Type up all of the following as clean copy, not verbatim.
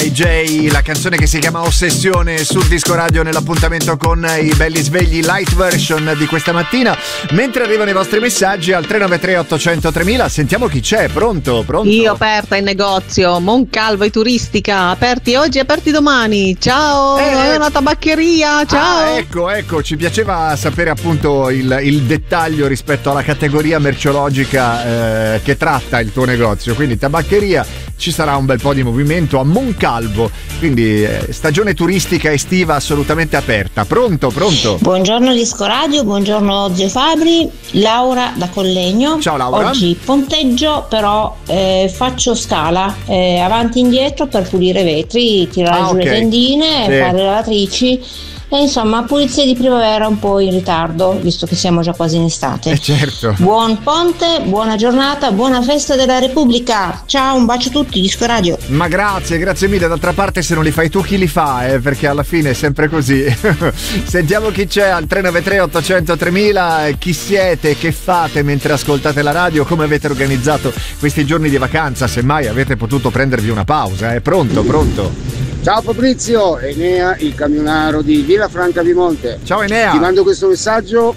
J, la canzone che si chiama Ossessione sul Disco Radio nell'appuntamento con i belli svegli light version di questa mattina. Mentre arrivano i vostri messaggi al 393 800 3000, sentiamo chi c'è. Pronto? Io aperta il negozio Moncalvo e Turistica, aperti oggi e aperti domani. Ciao, è una tabaccheria, ciao. Ecco, ci piaceva sapere appunto il dettaglio rispetto alla categoria merceologica che tratta il tuo negozio. Quindi tabaccheria, ci sarà un bel po' di movimento a Moncalvo, quindi stagione turistica estiva assolutamente aperta. Pronto? Buongiorno Disco Radio, buongiorno zio Fabri, Laura da Collegno. Ciao Laura. Oggi ponteggio, però faccio scala avanti e indietro per pulire vetri, tirare giù le tendine, fare le lavatrici. E insomma, pulizia di primavera un po' in ritardo, visto che siamo già quasi in estate. Certo. Buon ponte, buona giornata, buona festa della Repubblica. Ciao, un bacio a tutti, Disco Radio. Ma grazie mille. D'altra parte, se non li fai tu, chi li fa? Perché alla fine è sempre così. Sentiamo chi c'è al 393 800 3000. Chi siete? Che fate mentre ascoltate la radio? Come avete organizzato questi giorni di vacanza? Semmai avete potuto prendervi una pausa. Pronto? Ciao Fabrizio, Enea, il camionaro di Villafranca Vimonte. Ciao Enea. Ti mando questo messaggio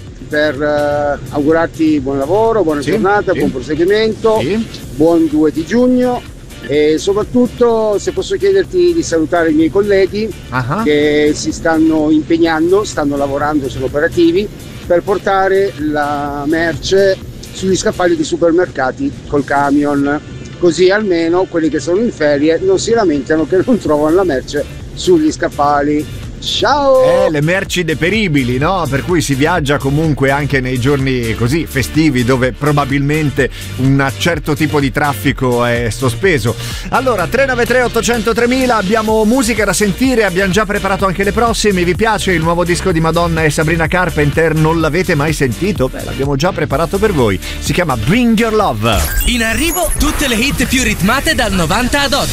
per augurarti buon lavoro, buona giornata, buon proseguimento, buon 2 di giugno e soprattutto se posso chiederti di salutare i miei colleghi che si stanno impegnando, stanno lavorando, sono operativi per portare la merce sugli scaffali dei supermercati col camion. Così almeno quelli che sono in ferie non si lamentano che non trovano la merce sugli scaffali. Ciao! Le merci deperibili, no? Per cui si viaggia comunque anche nei giorni così festivi dove probabilmente un certo tipo di traffico è sospeso. Allora, 393 800 3000, abbiamo musica da sentire, abbiamo già preparato anche le prossime. Vi piace il nuovo disco di Madonna e Sabrina Carpenter? Non l'avete mai sentito? L'abbiamo già preparato per voi. Si chiama Bring Your Love. In arrivo tutte le hit più ritmate dal 90 ad oggi.